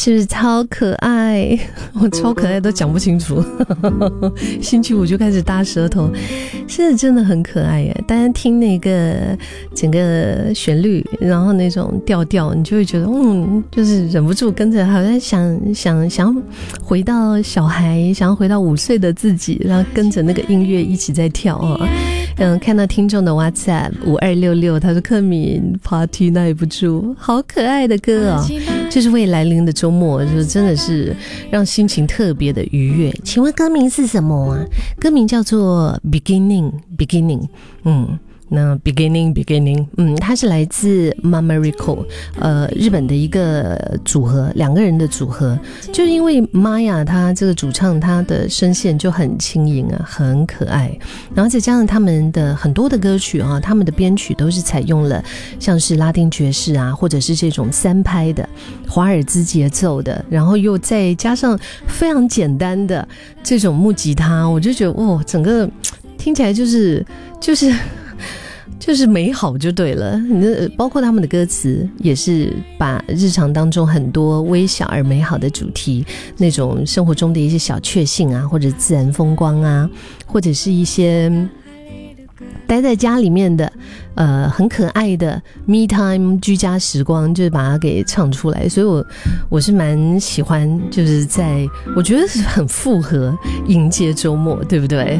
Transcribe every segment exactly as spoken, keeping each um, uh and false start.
是不是超可爱？我超可爱都讲不清楚星期五就开始大舌头，是真的很可爱耶。大家听那个整个旋律，然后那种调调，你就会觉得嗯，就是忍不住跟着，好像想想想回到小孩，想要回到五岁的自己，然后跟着那个音乐一起在跳啊。嗯，看到听众的 WhatsApp 五二六六，他说克敏 Party 耐不住，好可爱的歌哦，就是为来临的周末，就真的是让心情特别的愉悦。请问歌名是什么啊？歌名叫做 Beginning Beginning， 嗯。那 beginning beginning 嗯，它是来自 Mamarico 呃，日本的一个组合，两个人的组合，就是因为 Maya 她这个主唱，她的声线就很轻盈啊，很可爱，然后再加上他们的很多的歌曲啊，他们的编曲都是采用了像是拉丁爵士啊，或者是这种三拍的华尔兹节奏的，然后又再加上非常简单的这种木吉他，我就觉得哦，整个听起来就是就是就是美好就对了。包括他们的歌词也是把日常当中很多微小而美好的主题，那种生活中的一些小确幸啊，或者自然风光啊，或者是一些待在家里面的呃很可爱的 me time 居家时光，就是把它给唱出来。所以我我是蛮喜欢，就是在我觉得是很符合迎接周末，对不对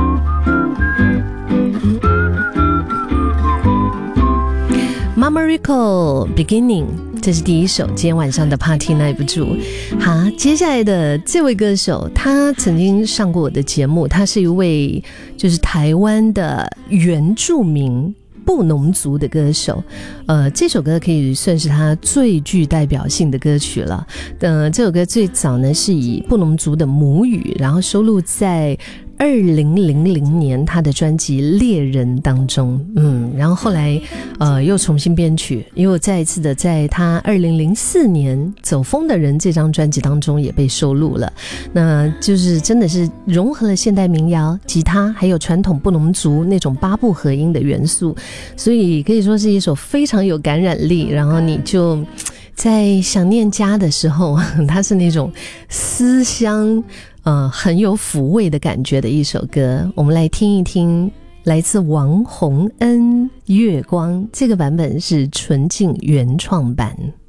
？Mamarico Beginning， 这是第一首，今天晚上的 Party 耐不住。好，接下来的这位歌手，他曾经上过我的节目，他是一位就是台湾的原住民布农族的歌手，呃，这首歌可以算是他最具代表性的歌曲了。呃，这首歌最早呢是以布农族的母语，然后收录在二零零零年他的专辑《猎人》当中，嗯，然后后来呃又重新编曲，又再一次的在他二零零四年《走风的人》这张专辑当中也被收录了。那就是真的是融合了现代民谣、吉他还有传统布农族那种八部合音的元素，所以可以说是一首非常有感染力，然后你就在想念家的时候，它是那种思乡呃，很有抚慰的感觉的一首歌。我们来听一听来自王洪恩《月光》，这个版本是纯净原创版。